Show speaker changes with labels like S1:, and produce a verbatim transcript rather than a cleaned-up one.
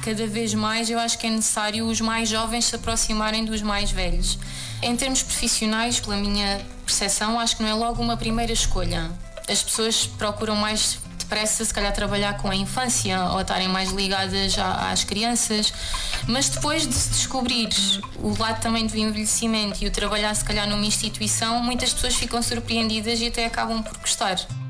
S1: cada vez mais eu acho que é necessário os mais jovens se aproximarem dos mais velhos. Em termos profissionais, pela minha percepção, acho que não é logo uma primeira escolha. As pessoas procuram mais depressa, se calhar, trabalhar com a infância ou estarem mais ligadas às crianças, mas depois de se descobrir o lado também do envelhecimento e o trabalhar, se calhar, numa instituição, muitas pessoas ficam surpreendidas e até acabam por gostar.